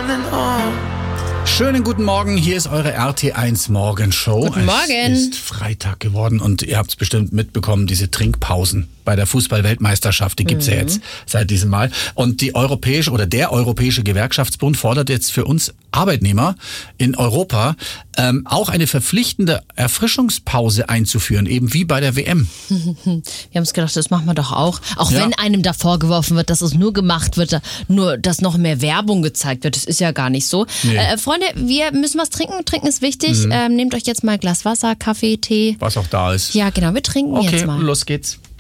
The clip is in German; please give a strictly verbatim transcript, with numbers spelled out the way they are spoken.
Schönen guten Morgen, hier ist eure R T eins Morgenshow. Guten Morgen. Es ist Freitag geworden und ihr habt es bestimmt mitbekommen, diese Trinkpausen bei der Fußball-Weltmeisterschaft, die gibt's mhm. ja jetzt seit diesem Mal. Und die europäische oder der Europäische Gewerkschaftsbund fordert jetzt für uns Arbeitnehmer in Europa ähm, auch eine verpflichtende Erfrischungspause einzuführen, eben wie bei der W M. Wir haben uns gedacht, das machen wir doch auch. Auch Ja. wenn einem da vorgeworfen wird, dass es nur gemacht wird, nur dass noch mehr Werbung gezeigt wird. Das ist ja gar nicht so. Nee. Äh, Freunde, wir müssen was trinken. Trinken ist wichtig. Mhm. Ähm, nehmt euch jetzt mal ein Glas Wasser, Kaffee, Tee. Was auch da ist. Ja, genau, wir trinken Okay, jetzt mal. los geht's.